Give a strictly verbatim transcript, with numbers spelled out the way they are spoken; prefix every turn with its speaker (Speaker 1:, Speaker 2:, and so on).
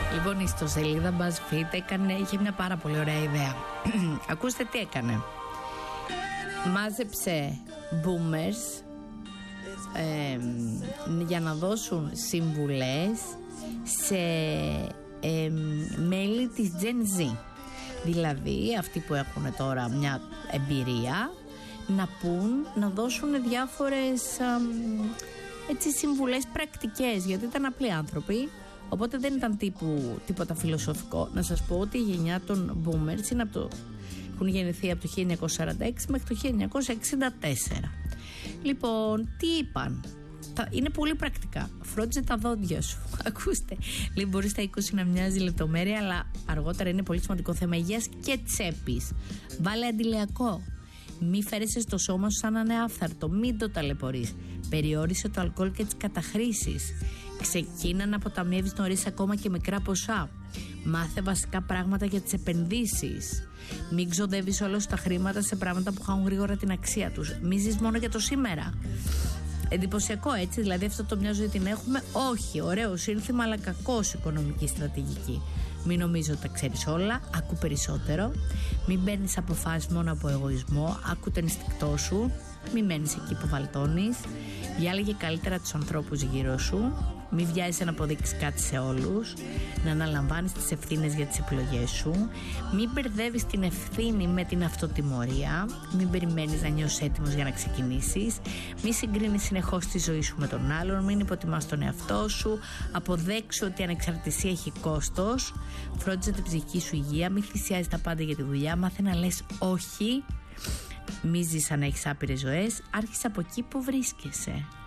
Speaker 1: Λοιπόν, η ιστοσελίδα BuzzFeed έκανε, είχε μια πάρα πολύ ωραία ιδέα. Ακούστε τι έκανε. Μάζεψε boomers ε, για να δώσουν συμβουλές σε ε, μέλη της Gen Z. Δηλαδή αυτοί που έχουν τώρα μια εμπειρία να πούν, να δώσουν διάφορες ε, έτσι, συμβουλές πρακτικές, γιατί ήταν απλοί άνθρωποι. Οπότε δεν ήταν τύπου, τίποτα φιλοσοφικό. Να σας πω ότι η γενιά των boomers είναι από το, έχουν γεννηθεί από το χίλια εννιακόσια σαράντα έξι μέχρι το χίλια εννιακόσια εξήντα τέσσερα. Λοιπόν, τι είπαν? Είναι πολύ πρακτικά. Φρόντιζε τα δόντια σου. Ακούστε. Λοιπόν, μπορεί στα είκοσι να μοιάζει λεπτομέρεια, αλλά αργότερα είναι πολύ σημαντικό θέμα υγείας και τσέπης. Βάλε αντιλιακό. Μη φέρεσαι στο σώμα σου σαν να είναι άφθαρτο. Μην το ταλαιπωρείς. Περιόρισε το αλκοόλ και τις καταχρήσεις. Ξεκίνα να αποταμιεύεις νωρίς ακόμα και μικρά ποσά. Μάθε βασικά πράγματα για τις επενδύσεις. Μην ξοδεύεις όλα σου τα χρήματα σε πράγματα που χάνουν γρήγορα την αξία τους. Μην ζεις μόνο για το σήμερα. Εντυπωσιακό, έτσι, δηλαδή αυτό το μια ζωή την έχουμε? Όχι, ωραίο σύνθημα, αλλά κακώς οικονομική στρατηγική. Μην νομίζω ότι τα ξέρεις όλα, άκου περισσότερο. Μην παίρνεις αποφάσεις μόνο από εγωισμό, άκου το ενστικτό σου. Μην μένεις εκεί που βαλτώνεις. Διάλεγε καλύτερα τους ανθρώπους γύρω σου. Μην βιάζεσαι να αποδείξεις κάτι σε όλους. Να αναλαμβάνεις τις ευθύνες για τις επιλογές σου. Μην μπερδεύεις την ευθύνη με την αυτοτιμωρία. Μην περιμένεις να νιώσεις έτοιμος για να ξεκινήσεις. Μην συγκρίνεις συνεχώς τη ζωή σου με τον άλλον. Μην υποτιμάς τον εαυτό σου. Αποδέξου ότι η ανεξαρτησία έχει κόστος. Φρόντιζε την ψυχική σου υγεία. Μην θυσιάζεις τα πάντα για τη δουλειά. Μάθε να λες όχι. Μη ζεις σαν να έχεις άπειρες ζωές. Άρχισε από εκεί που βρίσκεσαι.